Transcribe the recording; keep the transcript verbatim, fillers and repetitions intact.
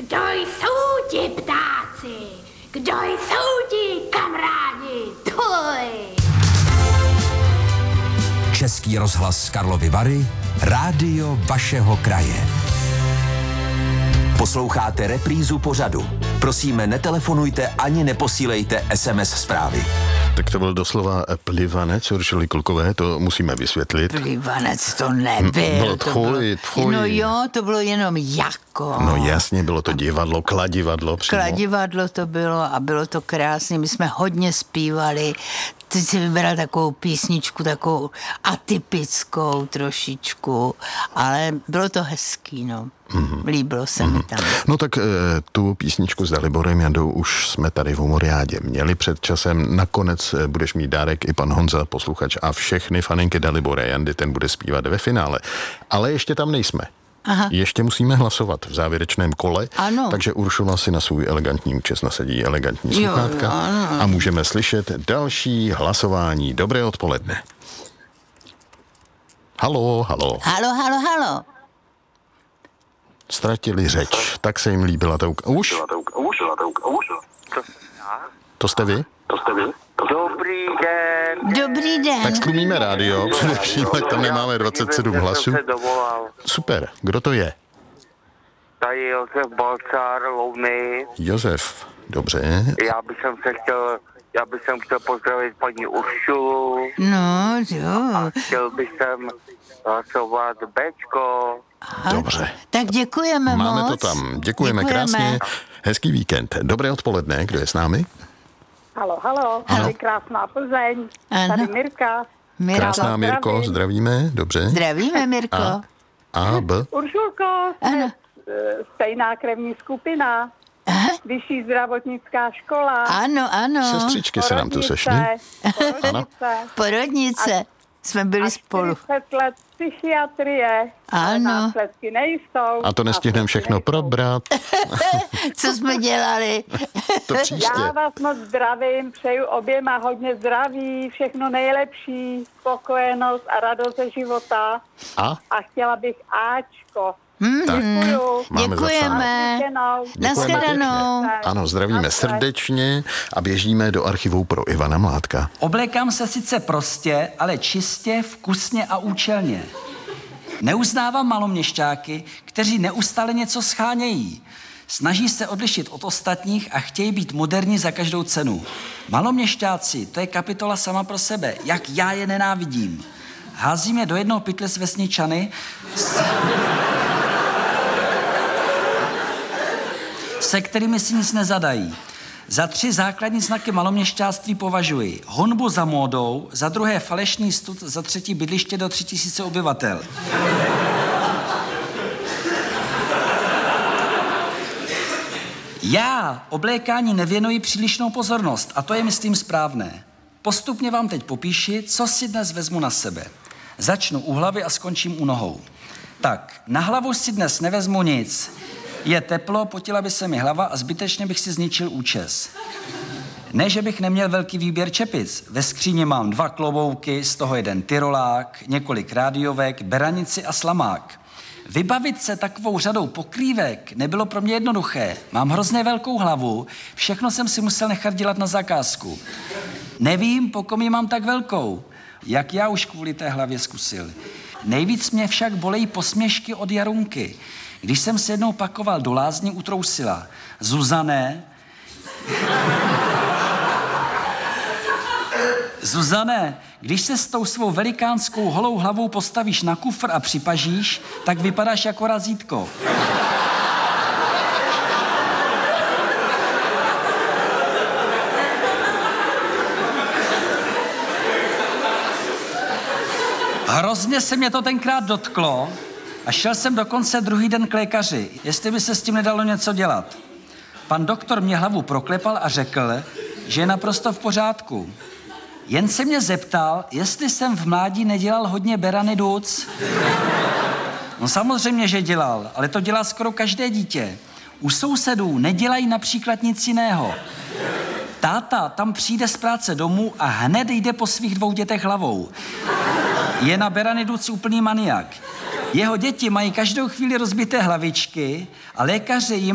Kdo jsou ti ptáci? Kdo jsou ti kamarádi? Tvoj! Český rozhlas Karlovy Vary, rádio vašeho kraje. Posloucháte reprízu pořadu. Prosíme, netelefonujte ani neposílejte es em es zprávy. Tak to byl doslova plivanec Uršuly Klukové, to musíme vysvětlit. Plivanec to nebyl. Bylo to tchoj, bylo, tchoj. No jo, to bylo jenom jako. No jasně, bylo to divadlo, kladivadlo přímo. Kladivadlo to bylo a bylo to krásné. My jsme hodně zpívali. Teď si vybral takovou písničku, takovou atypickou trošičku, ale bylo to hezký, no. Mm-hmm. Líbilo se mm-hmm. mi tam. No tak e, tu písničku s Daliborem Jandou už jsme tady v Humoriádě měli před časem. Nakonec e, budeš mít dárek i pan Honza, posluchač, a všechny faninky Dalibora Jandy, ten bude zpívat ve finále. Ale ještě tam nejsme. Aha. Ještě musíme hlasovat v závěrečném kole, ano. Takže Uršula si na svůj elegantní účes nasadí elegantní sluchátka jo, jo, a můžeme slyšet další hlasování. Dobré odpoledne. Halo, halo. Halo, halo, halo. Ztratili řeč, tak se jim líbila ta uka... Už? To jste vy? To jste vy? Dobrý den. Dobrý den. Tak stlumíme rádio, především, ať tam nemáme dvacet sedm hlasů. Super, kdo to je? Tady Josef Balcár, Louny. Josef, dobře. Já bych se chtěl, já bych chtěl pozdravit paní Uršulu. No, jo. A chtěl bych sem hlasovat Bčko. Aha. Dobře. Tak děkujeme Máme moc. to tam. Děkujeme, děkujeme krásně. Hezký víkend. Dobré odpoledne. Kdo je s námi? Halo, halo. Tady krásná Plzeň. Ano. Tady Mirka. Mirko. Krásná Mirko, zdravím. zdravíme. Dobře. Zdravíme, Mirko. A, a B. Uršulko, Ano. stejná krevní skupina. Aha. Vyšší zdravotnická škola. Ano, ano. Sestřičky se nám tu sešly. Porodnice. Porodnice. Jsme byli A spolu. čtyřicet let psychiatrie. Ale Ano. následky nejsou. A to nestihneme Následky všechno nejsou. probrat. Co jsme dělali? To příště. Já vás moc zdravím, přeju oběma hodně zdraví, všechno nejlepší, spokojenost a radost ze života. A? A chtěla bych Ačko. Tak, Děkuju. máme Děkujeme. Děkujem. Nashledanou. Ano, zdravíme srdečně a běžíme do archivu pro Ivana Mládka. Oblékám se sice prostě, ale čistě, vkusně a účelně. Neuznávám maloměšťáky, kteří neustále něco schánějí. Snaží se odlišit od ostatních a chtějí být moderní za každou cenu. Maloměšťáci, to je kapitola sama pro sebe, jak já je nenávidím. Házím je do jednoho pytle s vesničany, s... se kterými si nic nezadají. Za tři základní znaky maloměšťáctví považuji honbu za módou, za druhé falešný stud, za třetí bydliště do tři tisíce obyvatel. Já oblékání nevěnuji přílišnou pozornost a to je, myslím, správné. Postupně vám teď popíši, co si dnes vezmu na sebe. Začnu u hlavy a skončím u nohou. Tak, na hlavu si dnes nevezmu nic. Je teplo, potila by se mi hlava a zbytečně bych si zničil účes. Ne, že bych neměl velký výběr čepic. Ve skříni mám dva klobouky, z toho jeden tyrolák, několik rádiovek, beranici a slamák. Vybavit se takovou řadou pokrývek nebylo pro mě jednoduché. Mám hrozně velkou hlavu, všechno jsem si musel nechat dělat na zakázku. Nevím, po kom ji mám tak velkou, jak já už kvůli té hlavě zkusil. Nejvíc mě však bolejí posměšky od Jarunky. Když jsem se jednou pakoval do lázní, utrousila: Zuzané, Zuzané, když se s tou svou velikánskou holou hlavou postavíš na kufr a připažíš, tak vypadáš jako razítko. Hrozně se mě to tenkrát dotklo a šel jsem dokonce druhý den k lékaři, jestli by se s tím nedalo něco dělat. Pan doktor mě hlavu proklepal a řekl, že je naprosto v pořádku. Jen se mě zeptal, jestli jsem v mládí nedělal hodně berany duc. No samozřejmě, že dělal, ale to dělá skoro každé dítě. U sousedů nedělají například nic jiného. Táta tam přijde z práce domů a hned jde po svých dvou dětech hlavou. Je na berany duc úplný maniak. Jeho děti mají každou chvíli rozbité hlavičky a lékaři jim